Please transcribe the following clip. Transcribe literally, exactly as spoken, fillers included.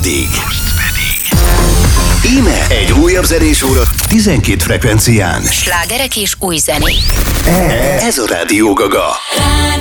pedig... Most pedig... Íme egy újabb zenés óra tizenkét frekvencián. Slágerek és új zenék. Ez a Rádió Gaga.